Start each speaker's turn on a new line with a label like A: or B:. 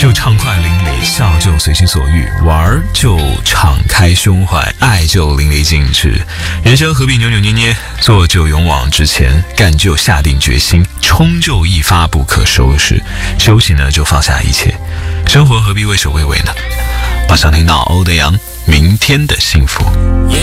A: 就畅快淋漓，笑就随心所欲，玩就敞开胸怀，爱就淋漓尽致。人生何必扭扭捏捏，做就勇往直前，干就下定决心，冲就一发不可收拾，休息呢就放下一切。生活何必畏首畏尾呢？马上听到欧德阳明天的幸福。